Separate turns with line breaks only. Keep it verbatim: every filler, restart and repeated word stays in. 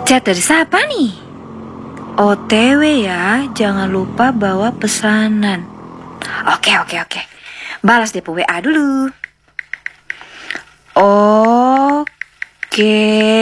Chat dari siapa nih? O T W ya, jangan lupa bawa pesanan. Oke, oke, oke. Balas D P W A dulu. Oke.